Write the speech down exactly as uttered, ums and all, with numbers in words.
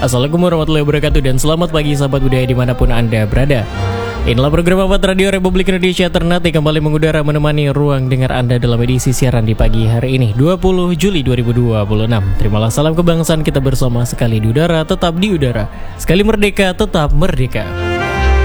Assalamualaikum warahmatullahi wabarakatuh dan selamat pagi sahabat budaya dimanapun Anda berada. Inilah program Amat Radio Republik Indonesia Ternate kembali mengudara menemani ruang dengar Anda dalam edisi siaran di pagi hari ini dua puluh Juli dua ribu dua puluh enam. Terimalah salam kebangsaan kita bersama, sekali di udara tetap di udara, sekali merdeka tetap merdeka.